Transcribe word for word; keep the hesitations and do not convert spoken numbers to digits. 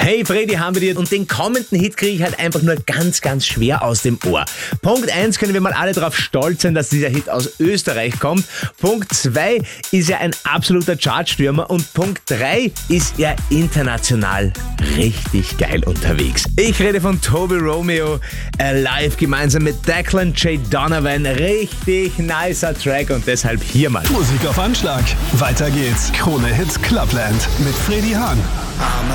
Hey Freddy, haben wir dir und den kommenden Hit kriege ich halt einfach nur ganz, ganz schwer aus dem Ohr. Punkt eins können wir mal alle darauf stolz sein, dass dieser Hit aus Österreich kommt. Punkt zwei ist er ein absoluter Chartstürmer und Punkt drei ist er international richtig geil unterwegs. Ich rede von Toby Romeo, live gemeinsam mit Declan J. Donovan. Richtig nicer Track und deshalb hier mal. Musik auf Anschlag. Weiter geht's. Krone Hits Clubland mit Freddy Hahn.